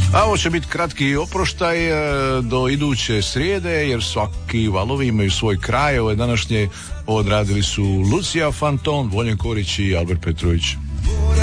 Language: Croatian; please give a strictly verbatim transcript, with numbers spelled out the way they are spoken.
A ovo će biti kratki oproštaj do iduće srijede, jer svaki valovi imaju svoj kraj. Ove današnje odradili su Lucija Fanton, Voljen Korić i Albert Petrović.